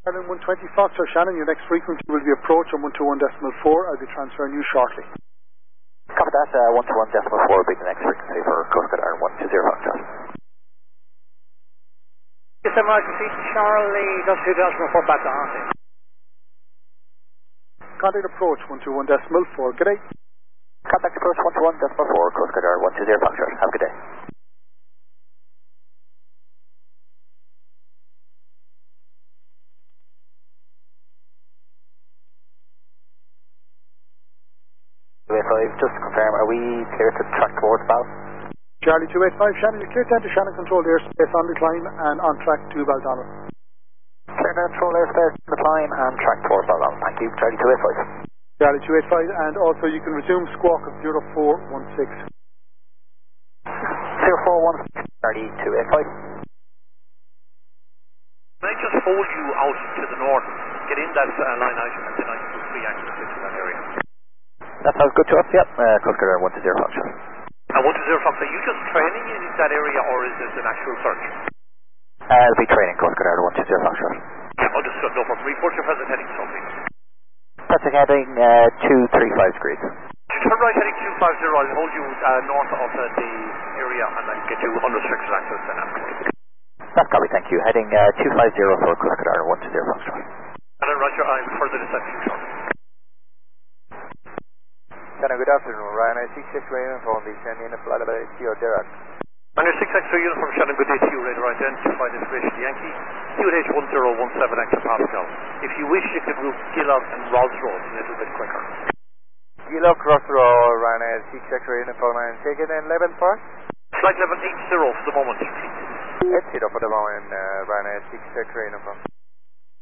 Shannon 120 Foxtrot. Shannon, your next frequency will be approach on 121.4. I'll be transferring you shortly. Copy that, 121.4 will be the next frequency for Coast Guard Ireland 120 Foxtrot. Yes, emergency, Charlie, just 2004 back to Hunting. Contact approach 121.4. Good day. Contact approach 121.4, Coast Guard Ireland 120 Foxtrot. Have a good day. Just to confirm, are we clear to track towards Bal? Charlie 285, Shannon, you're clear to enter Shannon controlled airspace on the climb and on track to Baldonnel. Clear to control airspace on the climb and track towards Baldonnel. Thank you, Charlie 285. Charlie 285, and also you can resume squawk of 0416. 0416, Charlie 285. Can I just hold you out to the north, get in that line item, and then I can do free access into that area? That sounds good to us, yep. Coast Guard 120 Foxtrot. And 120 Foxtrot, are you just training in that area, or is this an actual search? It'll be training, Coast Guard 120 Foxtrot. Understood, no problem. Report your present heading, so please. Present heading 235 degrees. Turn right heading 250, I'll hold you north of the area, and I'll get you unrestricted access then afterwards. That's copy, thank you. Heading 250 for Coast Guard 120 Foxtrot. And then Roger, I'm further descending shortly. Good afternoon, Ryan. 66 uniform, descending in the flight about Theo Derek. On your 6 X-ray uniform, Shannon, good day to you, radar identified as British Yankee, QH1017 hectopascal. If you wish, you can route Gillock and Rosroad a little bit quicker. Gillock, Rosroad, Ryan. 6 X-ray uniform, and take it in 11 for? Flight level 80 for the moment. 80 for the moment, Ryan. 6 X-ray uniform.